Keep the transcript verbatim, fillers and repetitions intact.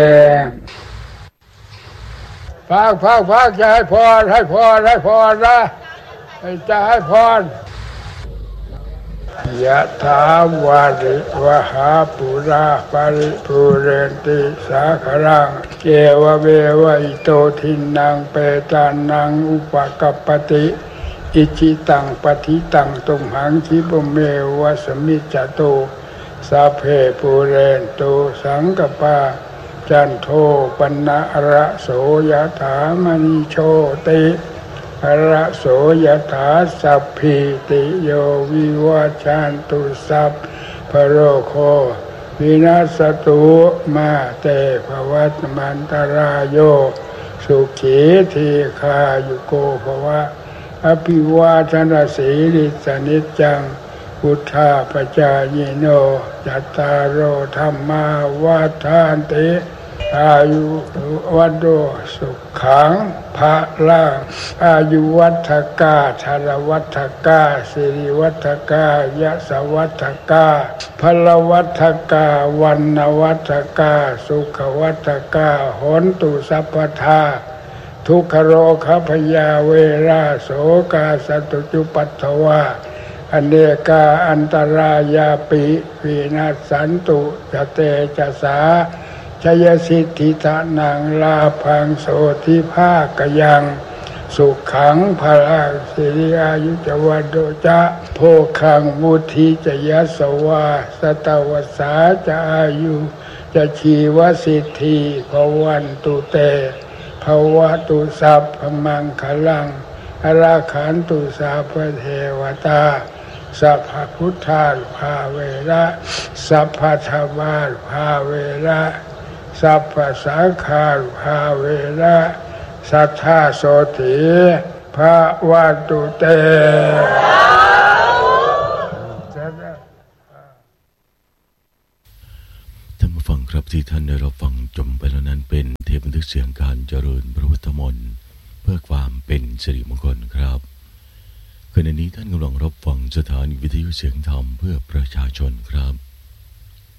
พักพักพักจะให้พรให้พรให้พรนะจะให้พรยะถาวาริวหาปุราปาริปุเรนติสาครังเกวะเววะอิโตทินังเปตานังอุปกัปปติอิจิตังปฏิตังตุมหังคิปเมวะสมิจจโตสัพเพปุเรนโตสังกปาจันโทปนะระโสยถามณิโชติระโสยถาสัพพิติโยวิวัชชันตุสัพพโรโควินาศตุมาเตภวัตมันตรายโยสุขีทีคายุโกภวะอภิวาทนาสีลิสนิจจังพุทธาปจายโนจัตตารโอธัมมาวัฏฐานติอายุวัฏโตสุขังภะลังอายุวัฏกาชรวัฏกาสิริวัฏกายะสวัฏกาพลวัฏกาวันนวัฏกาสุขวัฏกาโหนตุสัพพทาทุกขโรคพยาเวราโสกาสตุจุปัฏฐวาอเนกาอันตรายาปิวินาศสันตุจเตจะสาชยสิทธิทานังลาภังโสทิภาคยังสุขังพลังสิริอายุจวัดโดจะโภคังมุทิจะยัสวาสตวสาจะอายุจะชีวสิทธิภวันตุเตภวตุสัพพมังคลังอราขันตุสัพพเทวตาสัพพพุทธาภาเวระสัพพธรรมาภาเวระสัพพสังฆาภาเวระสัทธาโสติภะวันตุเตท่านผู้ฟังครับที่ท่านได้รับฟังจบไปแล้วนั้นเป็นเทปบันทึกเสียงการเจริญพระพุทธมนต์เพื่อความเป็นสิริมงคลครับขณะนี้ท่านกำลังรับฟังสถานีวิทยุเสียงธรรมเพื่อประชาชนครับ